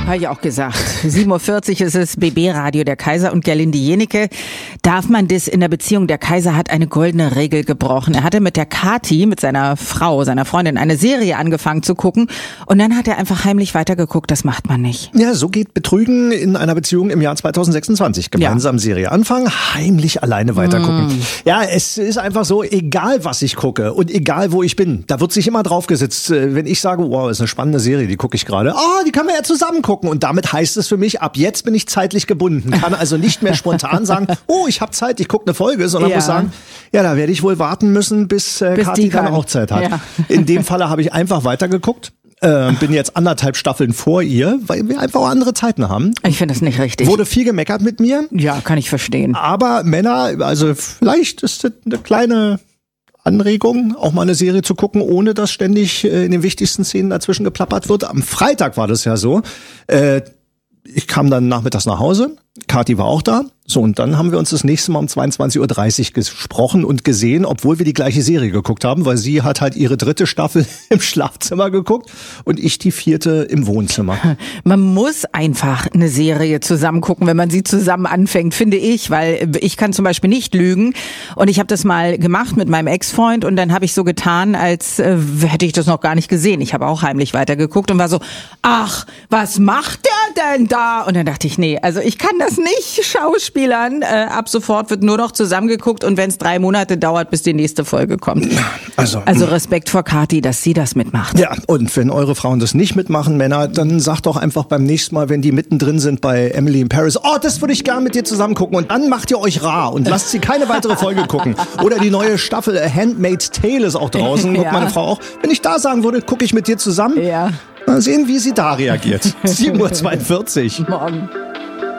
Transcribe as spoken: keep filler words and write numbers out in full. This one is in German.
Habe ich auch gesagt. sieben Uhr vierzig ist es, B B-Radio, der Kaiser und Gerlinde Jennecke. Darf man das in der Beziehung? Der Kaiser hat eine goldene Regel gebrochen. Er hatte mit der Kathi, mit seiner Frau, seiner Freundin, eine Serie angefangen zu gucken. Und dann hat er einfach heimlich weitergeguckt. Das macht man nicht. Ja, so geht Betrügen in einer Beziehung im Jahr zweitausendsechsundzwanzig. Gemeinsam ja. Serie anfangen, heimlich alleine weitergucken. Mm. Ja, es ist einfach so, egal was ich gucke und egal wo ich bin, da wird sich immer draufgesetzt. Wenn ich sage, wow, ist eine spannende Serie, die gucke ich gerade. Oh, die können wir ja zusammen gucken. Und damit heißt es für mich, ab jetzt bin ich zeitlich gebunden. Kann also nicht mehr spontan sagen, oh, ich habe Zeit, ich gucke eine Folge, sondern ja. muss sagen, ja, da werde ich wohl warten müssen, bis, äh, bis Kathi keine Hochzeit hat. Ja. In dem Falle habe ich einfach weitergeguckt. Äh, bin jetzt anderthalb Staffeln vor ihr, weil wir einfach auch andere Zeiten haben. Ich finde das nicht richtig. Wurde viel gemeckert mit mir. Ja, kann ich verstehen. Aber Männer, also vielleicht ist das eine kleine Anregung, auch mal eine Serie zu gucken, ohne dass ständig äh, in den wichtigsten Szenen dazwischen geplappert wird. Am Freitag war das ja so. Äh, ich kam dann nachmittags nach Hause. Kathi war auch da. So, und dann haben wir uns das nächste Mal um zweiundzwanzig Uhr dreißig gesprochen und gesehen, obwohl wir die gleiche Serie geguckt haben, weil sie hat halt ihre dritte Staffel im Schlafzimmer geguckt und ich die vierte im Wohnzimmer. Man muss einfach eine Serie zusammen gucken, wenn man sie zusammen anfängt, finde ich, weil ich kann zum Beispiel nicht lügen und ich habe das mal gemacht mit meinem Ex-Freund und dann habe ich so getan, als äh, hätte ich das noch gar nicht gesehen. Ich habe auch heimlich weitergeguckt und war so, ach, was macht der denn da? Und dann dachte ich, nee, also ich kann das nicht schauspielen. Äh, ab sofort wird nur noch zusammengeguckt und wenn es drei Monate dauert, bis die nächste Folge kommt. Also, also Respekt vor Kathi, dass sie das mitmacht. Ja, und wenn eure Frauen das nicht mitmachen, Männer, dann sagt doch einfach beim nächsten Mal, wenn die mittendrin sind bei Emily in Paris, oh, das würde ich gern mit dir zusammen gucken und dann macht ihr euch rar und lasst sie keine weitere Folge gucken. Oder die neue Staffel A Handmaid's Tale ist auch draußen, guckt ja. meine Frau auch. Wenn ich da sagen würde, gucke ich mit dir zusammen, ja. mal sehen, wie sie da reagiert. sieben Uhr zweiundvierzig. Morgen.